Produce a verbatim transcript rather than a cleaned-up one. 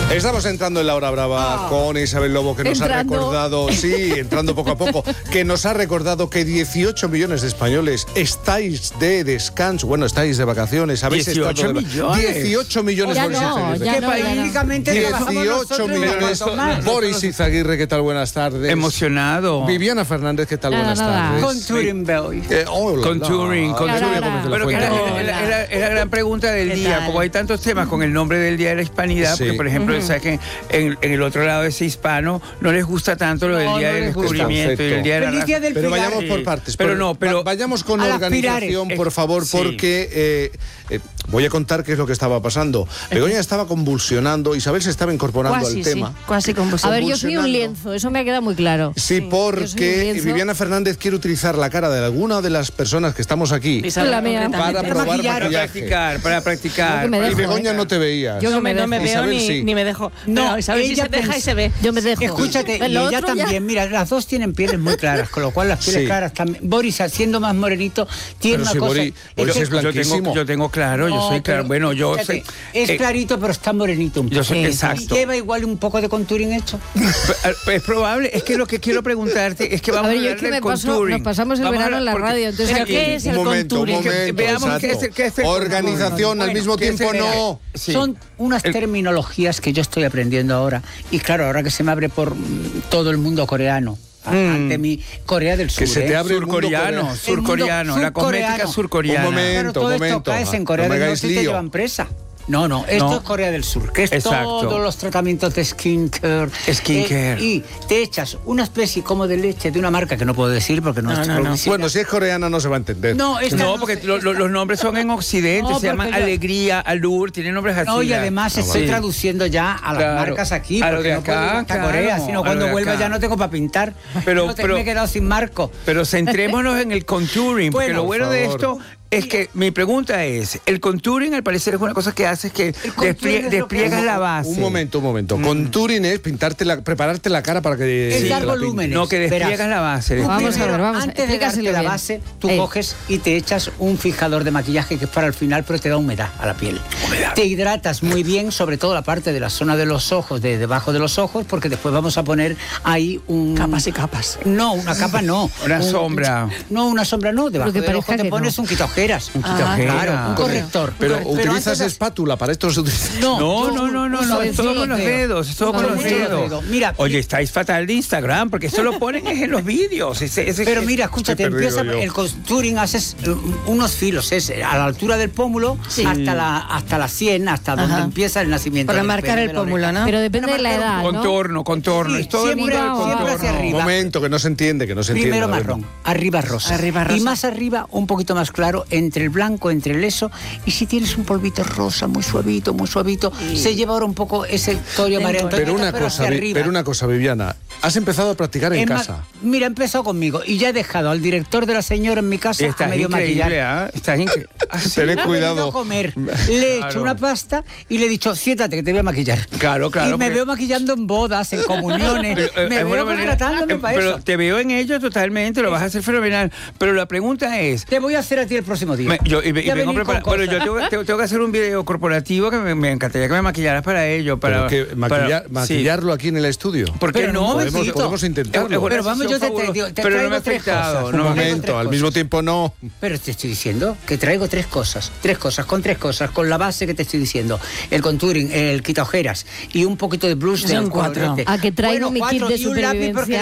Estamos entrando en la hora brava oh. con Isabel Lobo, que nos entrando. ha recordado, sí, entrando poco a poco, que nos ha recordado que dieciocho millones de españoles estáis de descanso, bueno, estáis de vacaciones, habéis dieciocho estado de millones. dieciocho millones. Ya Boris no, Izaguirre. ya ¿Qué no, país? ya no. dieciocho millones. Boris Izaguirre, ¿qué tal? Buenas tardes. Emocionado. Viviana Fernández, ¿qué tal? Nada, Buenas nada. tardes. Con Turing Boy. Eh, oh, Con Turing, con Claro, Turing. claro. Pero que era, Hola. era- era- era la gran pregunta del ¿Qué día, tal? como hay tantos temas con el nombre del Día de la Hispanidad, Sí. porque por ejemplo, Ujú. sabes que en, en el otro lado de ese hispano no les gusta tanto lo del No, Día no del les gusta. Descubrimiento y el Día de la Feliz raza. día del Pero Pilar. vayamos por Sí. partes. Pero por- no, pero- va- vayamos con a las organización, pilares. por favor, Sí. porque eh, eh, voy a contar qué es lo que estaba pasando. Begoña estaba convulsionando, Isabel se estaba incorporando Cuasi, al sí, tema. cuasi A convulsión. ver, yo soy un lienzo, eso me ha quedado muy claro. Sí, yo soy un porque lienzo. Viviana Fernández quiere utilizar la cara de alguna de las personas que estamos aquí Isabel, La mía. concretamente. para probar maquillar. Para maquillaje. practicar, para practicar. No, que me Y dejo, Begoña ¿eh? no te veías. Yo No me, no me veo Isabel ni, sí. ni me dejo. No, Pero Isabel sí ella se deja pens- y se ve. Yo me dejo. Escúchate, y Lo ella otro ya- también, mira, las dos tienen pieles muy claras, con lo cual las pieles Sí. claras también. Boris, siendo más morenito, tiene Pero una si cosa. Boris- Boris que- es yo, tengo, blanquísimo. yo tengo claro, yo No, soy claro. pero, Bueno, yo escúchate, sé. Es eh, clarito, pero está morenito un poco. yo soy- Sí, exacto. Y lleva igual un poco de contouring hecho. Es probable, es que lo que quiero preguntarte es que A vamos a, ver, yo es hablar que del me paso, contouring. nos pasamos el Vamos a verano en la hablar- radio, entonces ¿Pero aquí... qué es Un el momento, un contouring? momento. Veamos exacto. qué es el- qué es el Organización, contouring. al mismo ¿Qué es tiempo el- no. Sí. Son unas El- terminologías que yo estoy aprendiendo ahora. Y claro, ahora que se me abre por mm, todo el mundo coreano. a- Mm. Ante mi Corea del Sur. Que se te ¿eh? abre el mundo Surcoreano, coreano. surcoreano, la cosmética surcoreano. surcoreana. Un momento. Claro, todo esto momento. caes en No Corea me del hagáis Norte y te lío. llevan presa. No, no, esto No. es Corea del Sur, que es Exacto. todos los tratamientos de skincare. Skincare. Eh, y te echas una especie como de leche de una marca que no puedo decir porque no, No, es no, no. publicidad. Bueno, si es coreana no se va a entender. No, esta No, no porque sé, lo- esta- lo- los nombres son en Occidente, No, se llaman porque yo- Alegría, Alur, tienen nombres así. No, y ya. además Ah, estoy bueno. traduciendo ya a las Claro. marcas aquí, A lo porque de no puedo acá, ir hasta claro, Corea, a sino lo cuando de vuelva acá. ya no tengo para pintar. Pero- No te- pero- me he quedado sin marco. Pero centrémonos en el contouring, porque Bueno, lo bueno por de favor. esto es que mi pregunta es, el contouring al parecer es una cosa que hace que contouring desplie- es lo que despliegas hace- la base. Un momento, un momento. Contouring es pintarte la, prepararte la cara para que... Es te dar la pintes. volúmenes. No, que despliegas Verás. la base. Tú Vamos a primero, ver, vamos a- Antes de explícaselo darte la bien. base, tú Eh. coges y te echas un fijador de maquillaje que es para el final, pero te da humedad a la piel. Te hidratas muy bien, sobre todo la parte de la zona de los ojos, de debajo de los ojos, porque después vamos a poner ahí un... Capas y capas. No, una capa no. Una Un- sombra. No, una sombra no. Debajo Lo que del ojo parezca te que pones no. un quitaojeras. Un Ah, quitaojeras. Claro, un corrector. Pero Pero utilizas antes de- espátula, para esto se utiliza... No, No, yo no, no, no, no, uso es todo con los dedos, es todo con Con los los dedos. dedos. Mira, Oye, estáis fatal de Instagram, porque eso lo ponen es en los vídeos. ese- ese- Pero mira, escúchate, Estoy perdido empieza yo. el contouring, haces eh, unos filos, es a la altura del pómulo Sí. hasta la hasta la sien, hasta donde Ajá. empieza el nacimiento. Para del marcar pelo, el de la pómulo, oreja. ¿no? Pero depende de la Para marcar edad, ¿no? Contorno, contorno, Sí, es todo el siempre- mundo del siempre hacia contorno. arriba. Un momento, que no se entiende, que no se entiende. Primero a ver. marrón, arriba rosa. Arriba rosa. Y más arriba, un poquito más claro, entre el blanco, entre el eso. Y si tienes un polvito rosa, muy suavito, muy suavito, se lleva ahora un poco ese torio María Antonieta, Pero una, cosa, hacia Vi- arriba. pero una cosa, Viviana, has empezado a practicar en Es más, casa. mira, ha empezado conmigo y ya he dejado al director de la señora en mi casa a Estás medio increíble, maquillar. ¿ah? Estás increíble. Tened Ha venido cuidado. a comer. Le he hecho Claro. una pasta y le he dicho, siéntate que te voy a maquillar. Claro, claro, Y me porque- veo maquillando en bodas, en comuniones. Pero, eh, me es veo buena manera- contratándome eh, para pero eso. te veo en ello totalmente, lo vas a hacer fenomenal. Pero la pregunta es... Te voy a hacer a ti el próximo día. me- yo, y, y Ya vengo venir con preparado. Bueno, yo cosas. tengo, tengo- tengo que hacer un video corporativo que me, me encantaría que me maquillaras para ello. Para, Pero que para- maquillar- sí. maquillarlo aquí en el estudio. ¿Por qué Pero no? no, Podemos, momentito. podemos intentarlo. Es- es buena Pero vamos, decisión yo te- te- fabulosa. te Pero no traigo me ha tres afectado. cosas. no Un me ha traigo momento, tres al cosas. mismo tiempo no. Pero te estoy diciendo que traigo tres cosas, tres cosas, con tres cosas, con la base que te estoy diciendo, el contouring, el quita ojeras y un poquito de blush Son de cuatro. colorete. A que traigo Bueno, mi kit cuatro, de y un lápiz porque supervivencia.